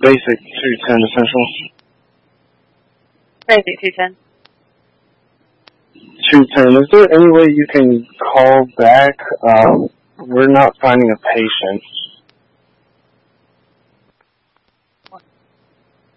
Basic 210 Essential. Basic 210. 210. Is there any way you can call back? We're not finding a patient.